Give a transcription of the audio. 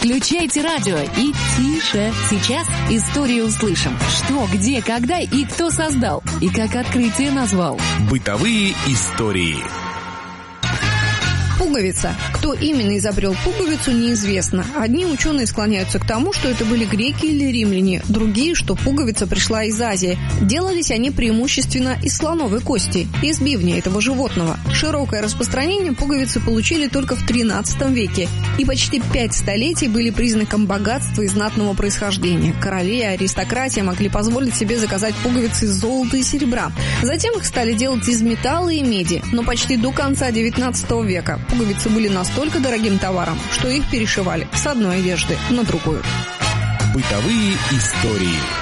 Включайте радио и тише. Сейчас историю услышим. Что, где, когда и кто создал. И как открытие назвал. Бытовые истории. Пуговица. Кто именно изобрел пуговицу, неизвестно. Одни ученые склоняются к тому, что это были греки или римляне, другие, что пуговица пришла из Азии. Делались они преимущественно из слоновой кости, из бивня этого животного. Широкое распространение пуговицы получили только в XIII веке, и почти 5 столетий были признаком богатства и знатного происхождения. Короли и аристократия могли позволить себе заказать пуговицы из золота и серебра. Затем их стали делать из металла и меди, но почти до конца XIX века пуговицы были настолько дорогим товаром, что их перешивали с одной одежды на другую. Бытовые истории.